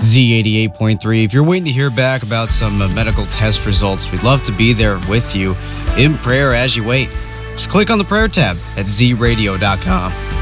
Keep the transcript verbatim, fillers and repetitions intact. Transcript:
Z eighty-eight point three. If you're waiting to hear back about some uh, medical test results, we'd love to be there with you in prayer as you wait. Just click on the prayer tab at z radio dot com.